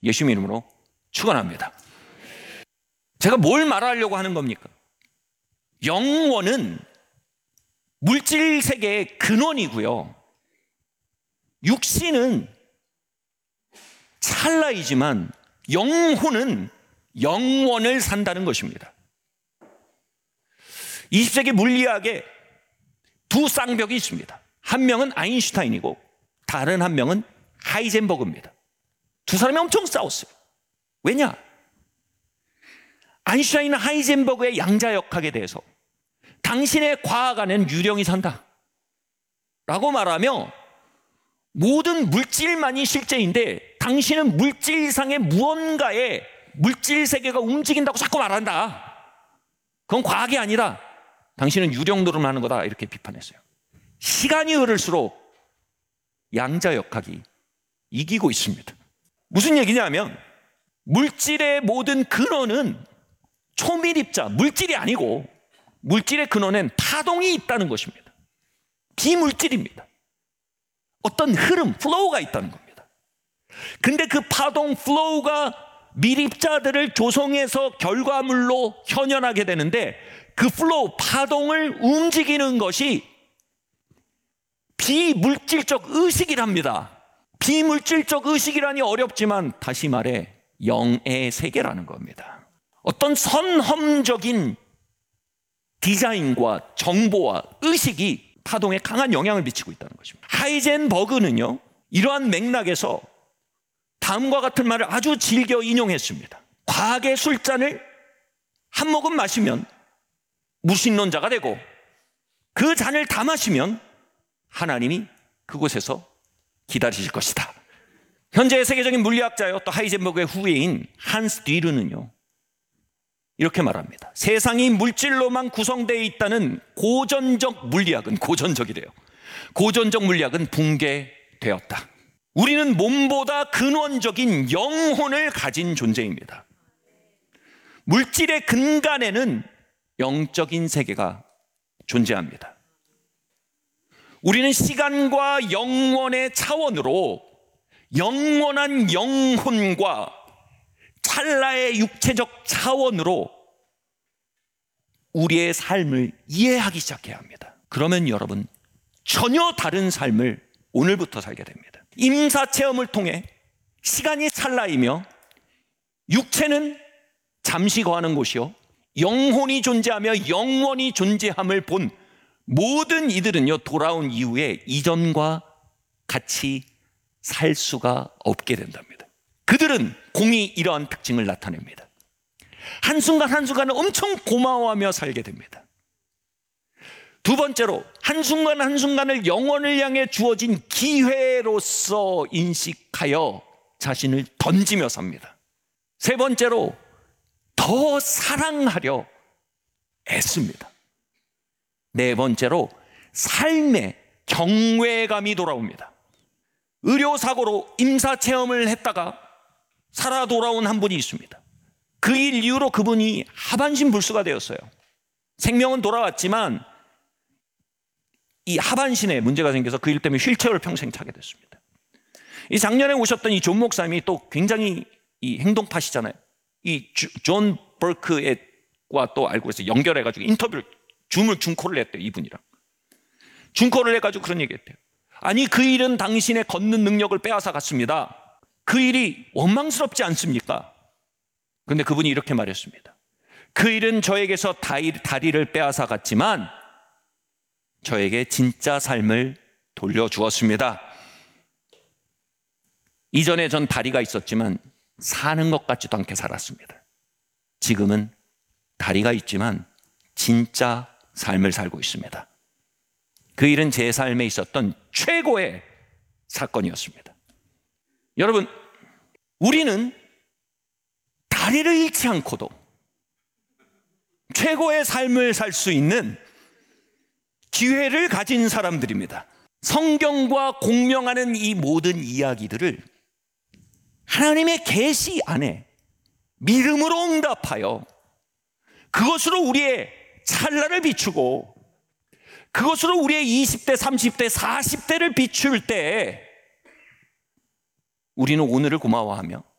예수님 이름으로 축원합니다. 제가 뭘 말하려고 하는 겁니까? 영원은 물질 세계의 근원이고요, 육신은 찰나이지만 영혼은 영원을 산다는 것입니다. 20세기 물리학에 두 쌍벽이 있습니다. 한 명은 아인슈타인이고 다른 한 명은 하이젠버그입니다. 두 사람이 엄청 싸웠어요. 왜냐? 아인슈타인은 하이젠버그의 양자역학에 대해서 당신의 과학 안에는 유령이 산다 라고 말하며, 모든 물질만이 실제인데 당신은 물질상의 무언가에 물질 세계가 움직인다고 자꾸 말한다. 그건 과학이 아니다. 당신은 유령 노름을 하는 거다. 이렇게 비판했어요. 시간이 흐를수록 양자역학이 이기고 있습니다. 무슨 얘기냐면, 물질의 모든 근원은 초밀입자, 물질이 아니고 물질의 근원엔 파동이 있다는 것입니다. 비물질입니다. 어떤 흐름, 플로우가 있다는 겁니다. 근데 그 파동, 플로우가 밀입자들을 조성해서 결과물로 현현하게 되는데, 그 플로우, 파동을 움직이는 것이 비물질적 의식이랍니다. 비물질적 의식이라니 어렵지만 다시 말해 영의 세계라는 겁니다. 어떤 선험적인 디자인과 정보와 의식이 파동에 강한 영향을 미치고 있다는 것입니다. 하이젠버그는요, 이러한 맥락에서 다음과 같은 말을 아주 즐겨 인용했습니다. 과학의 술잔을 한 모금 마시면 무신론자가 되고, 그 잔을 다 마시면 하나님이 그곳에서 기다리실 것이다. 현재의 세계적인 물리학자요, 또 하이젠버그의 후예인 한스 뒤르는요, 이렇게 말합니다. 세상이 물질로만 구성되어 있다는 고전적 물리학은, 고전적이래요, 고전적 물리학은 붕괴되었다. 우리는 몸보다 근원적인 영혼을 가진 존재입니다. 물질의 근간에는 영적인 세계가 존재합니다. 우리는 시간과 영원의 차원으로 영원한 영혼과 찰나의 육체적 차원으로 우리의 삶을 이해하기 시작해야 합니다. 그러면 여러분, 전혀 다른 삶을 오늘부터 살게 됩니다. 임사체험을 통해 시간이 찰나이며 육체는 잠시 거하는 곳이요, 영혼이 존재하며 영원히 존재함을 본 모든 이들은요, 돌아온 이후에 이전과 같이 살 수가 없게 된답니다. 그들은 공히 이러한 특징을 나타냅니다. 한순간 한순간을 엄청 고마워하며 살게 됩니다. 두 번째로, 한순간 한순간을 영원을 향해 주어진 기회로서 인식하여 자신을 던지며 삽니다. 세 번째로, 더 사랑하려 애씁니다. 네 번째로, 삶에 경외감이 돌아옵니다. 의료사고로 임사체험을 했다가 살아 돌아온 한 분이 있습니다. 그 일 이후로 그분이 하반신 불수가 되었어요. 생명은 돌아왔지만 이 하반신에 문제가 생겨서 그 일 때문에 휠체어를 평생 타게 됐습니다. 이 작년에 오셨던 이 존 목사님이 또 굉장히 이 행동파시잖아요. 이 존 버크와 또 알고 있어요. 연결해가지고 인터뷰를, 줌콜을 했대요. 이분이랑 줌콜을 해가지고 그런 얘기했대요. 아니, 그 일은 당신의 걷는 능력을 빼앗아 갔습니다. 그 일이 원망스럽지 않습니까? 근데 그분이 이렇게 말했습니다. 그 일은 저에게서 다리를 빼앗아 갔지만 저에게 진짜 삶을 돌려주었습니다. 이전에 전 다리가 있었지만 사는 것 같지도 않게 살았습니다. 지금은 다리가 있지만 진짜 삶을 살고 있습니다. 그 일은 제 삶에 있었던 최고의 사건이었습니다. 여러분, 우리는 다리를 잃지 않고도 최고의 삶을 살 수 있는 기회를 가진 사람들입니다. 성경과 공명하는 이 모든 이야기들을 하나님의 계시 안에 믿음으로 응답하여 그것으로 우리의 찰나를 비추고 그것으로 우리의 20대, 30대, 40대를 비출 때 우리는 오늘을 고마워하며